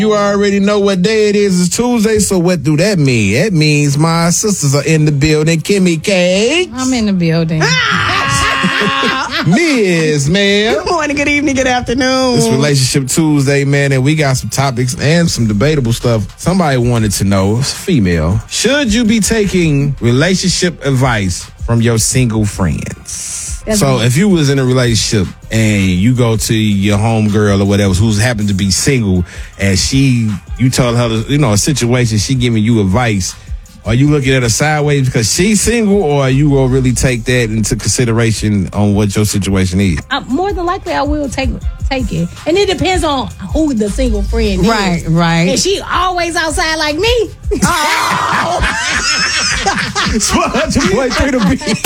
You already know what day it is. It's Tuesday, so what do that mean? That means my sisters are in the building. Kimmy K. I'm in the building. Miss, man. Good morning, good evening, good afternoon. It's Relationship Tuesday, man, and we got some topics and some debatable stuff. Somebody wanted to know, it's female, should you be taking relationship advice from your single friends? So if you was in a relationship and you go to your homegirl or whatever who's happened to be single and you tell her, a situation, she giving you advice, are you looking at her sideways because she's single, or are you going to really take that into consideration on what your situation is? More than likely, I will take it. And it depends on who the single friend is. Right. And she always outside like me. It's 100.3 to be.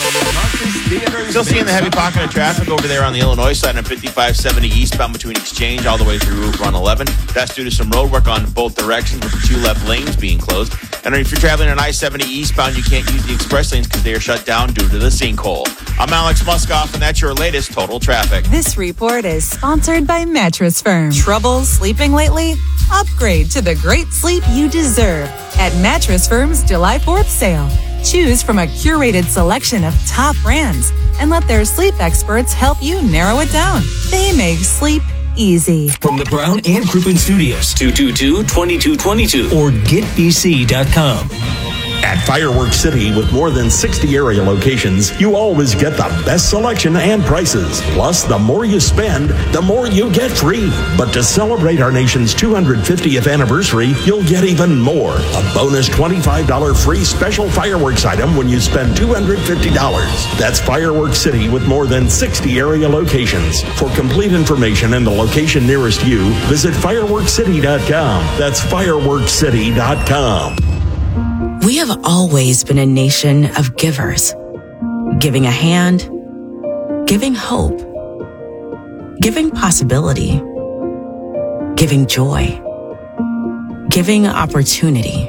Still seeing the heavy pocket of traffic over there on the Illinois side on 5570 eastbound between Exchange all the way through Route 111. That's due to some road work on both directions with the two left lanes being closed. And if you're traveling on I-70 eastbound, you can't use the express lanes because they are shut down due to the sinkhole. I'm Alex Muskoff, and that's your latest Total Traffic. This report is sponsored by Mattress Firm. Trouble sleeping lately? Upgrade to the great sleep you deserve at Mattress Firm's July 4th sale. Choose from a curated selection of top brands and let their sleep experts help you narrow it down. They make sleep easy. From the Brown and Crouppen Studios, 222-2222 or getbc.com. At Fireworks City, with more than 60 area locations, you always get the best selection and prices. Plus, the more you spend, the more you get free. But to celebrate our nation's 250th anniversary, you'll get even more. A bonus $25 free special fireworks item when you spend $250. That's Fireworks City with more than 60 area locations. For complete information and the location nearest you, visit fireworkscity.com. That's fireworkscity.com. We have always been a nation of givers, giving a hand, giving hope, giving possibility, giving joy, giving opportunity,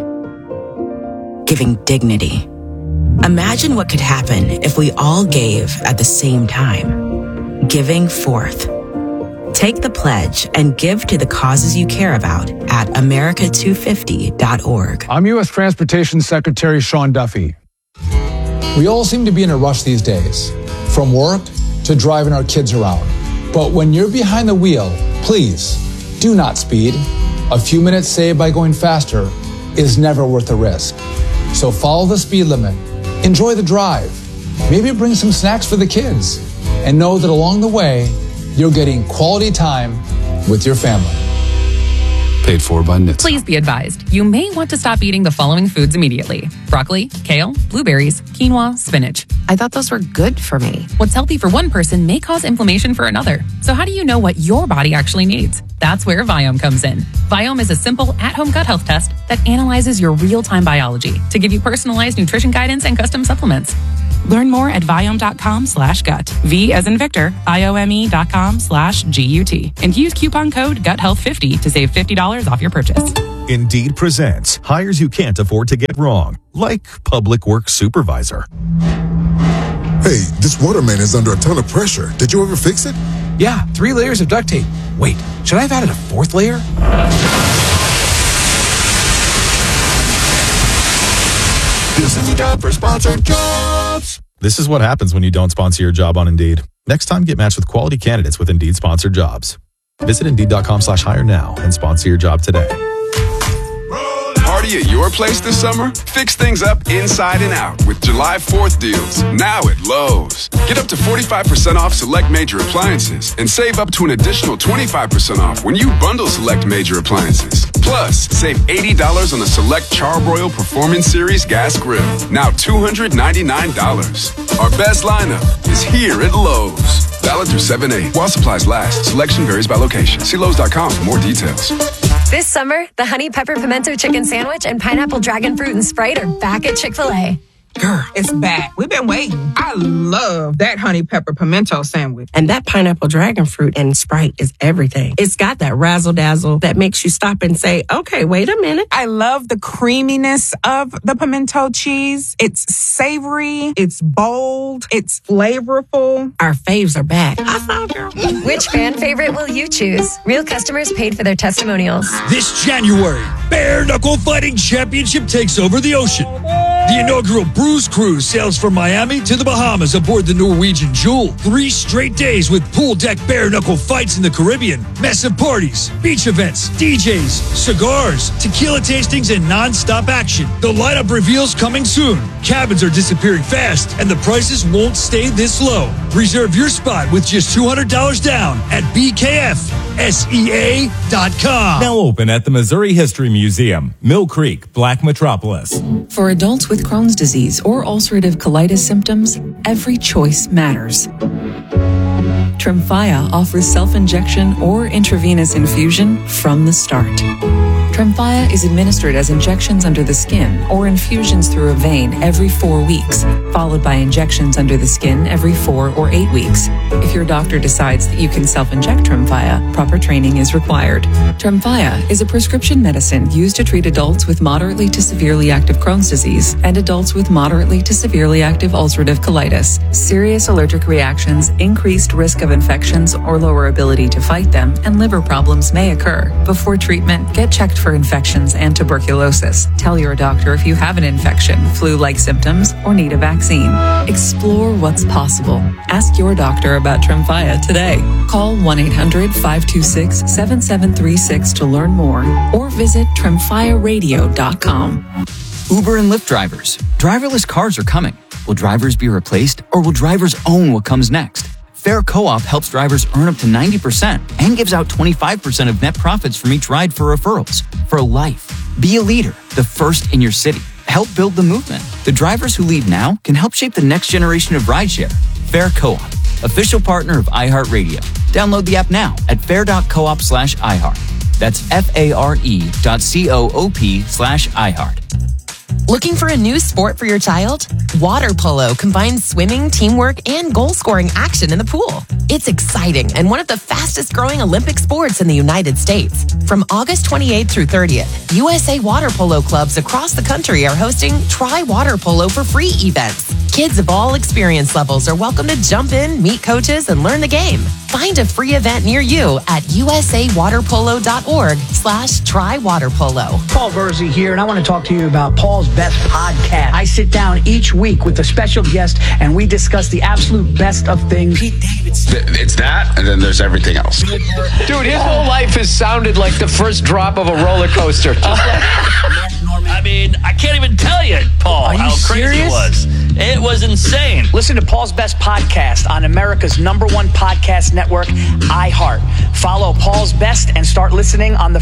giving dignity. Imagine what could happen if we all gave at the same time, giving forth. Take the pledge and give to the causes you care about at America250.org. I'm U.S. Transportation Secretary Sean Duffy. We all seem to be in a rush these days, from work to driving our kids around. But when you're behind the wheel, please do not speed. A few minutes saved by going faster is never worth the risk. So follow the speed limit, enjoy the drive, maybe bring some snacks for the kids, and know that along the way, you're getting quality time with your family. Paid for by NHTSA. Please be advised, you may want to stop eating the following foods immediately. Broccoli, kale, blueberries, quinoa, spinach. I thought those were good for me. What's healthy for one person may cause inflammation for another. So how do you know what your body actually needs? That's where Viome comes in. Viome is a simple at-home gut health test that analyzes your real-time biology to give you personalized nutrition guidance and custom supplements. Learn more at Viome.com/gut. V as in Victor, IOME.com/GUT. And use coupon code GUTHEALTH50 to save $50 off your purchase. Indeed presents hires you can't afford to get wrong, like public works supervisor. Hey, this waterman is under a ton of pressure. Did you ever fix it? Yeah, 3 layers of duct tape. Wait, should I have added a 4th layer? This is time for sponsored jobs. This is what happens when you don't sponsor your job on Indeed. Next time, get matched with quality candidates with Indeed sponsored jobs. Visit Indeed.com/hire now and sponsor your job today. Party at your place this summer? Fix things up inside and out with July 4th deals. Now at Lowe's. Get up to 45% off select major appliances and save up to an additional 25% off when you bundle select major appliances. Plus, save $80 on the select Charbroil Performance Series gas grill. Now $299. Our best lineup is here at Lowe's. Valid through 7/8. While supplies last. Selection varies by location. See Lowe's.com for more details. This summer, the Honey Pepper Pimento Chicken Sandwich and Pineapple Dragon Fruit and Sprite are back at Chick-fil-A. Girl, it's back. We've been waiting. I love that honey pepper pimento sandwich. And that pineapple dragon fruit and Sprite is everything. It's got that razzle dazzle that makes you stop and say, okay, wait a minute. I love the creaminess of the pimento cheese. It's savory. It's bold. It's flavorful. Our faves are back. I found girl. Which fan favorite will you choose? Real customers paid for their testimonials. This January, Bare Knuckle Fighting Championship takes over the ocean. The inaugural Bruise Cruise sails from Miami to the Bahamas aboard the Norwegian Jewel. 3 straight days with pool deck bare knuckle fights in the Caribbean, massive parties, beach events, DJs, cigars, tequila tastings, and non-stop action. The lineup reveals coming soon. Cabins are disappearing fast, and the prices won't stay this low. Reserve your spot with just $200 down at BKFSEA.com. Now open at the Missouri History Museum, Mill Creek, Black Metropolis. For adults with Crohn's disease or ulcerative colitis symptoms, every choice matters. Tremfya offers self-injection or intravenous infusion from the start. Tremfya is administered as injections under the skin or infusions through a vein every 4 weeks, followed by injections under the skin every 4 or 8 weeks. If your doctor decides that you can self-inject Tremfya, proper training is required. Tremfya is a prescription medicine used to treat adults with moderately to severely active Crohn's disease and adults with moderately to severely active ulcerative colitis. Serious allergic reactions, increased risk of infections or lower ability to fight them, and liver problems may occur. Before treatment, get checked for infections and tuberculosis. Tell your doctor if you have an infection, flu-like symptoms, or need a vaccine. Explore what's possible. Ask your doctor about Tremfya today. Call 1-800-526-7736 to learn more or visit TremfyaRadio.com. Uber and Lyft drivers. Driverless cars are coming. Will drivers be replaced, or will drivers own what comes next? Fair Co-op helps drivers earn up to 90% and gives out 25% of net profits from each ride for referrals. For life. Be a leader, the first in your city. Help build the movement. The drivers who lead now can help shape the next generation of rideshare. Fair Co-op, official partner of iHeartRadio. Download the app now at fair.coop/iHeart. That's FARE.coop/iHeart. Looking for a new sport for your child? Water polo combines swimming, teamwork, and goal-scoring action in the pool. It's exciting and one of the fastest-growing Olympic sports in the United States. From August 28th through 30th, USA Water Polo clubs across the country are hosting Try Water Polo for Free events. Kids of all experience levels are welcome to jump in, meet coaches, and learn the game. Find a free event near you at usawaterpolo.org/trywaterpolo. Paul Verzi here, and I want to talk to you about Paul's Best Podcast. I sit down each week with a special guest, and we discuss the absolute best of things. Pete Davidson. It's that, and then there's everything else. Dude, his whole life has sounded like the first drop of a roller coaster. I mean, I can't even tell you, Paul, how crazy it was. It was insane. Listen to Paul's Best Podcast on America's #1 podcast network, iHeart. Follow Paul's Best and start listening on the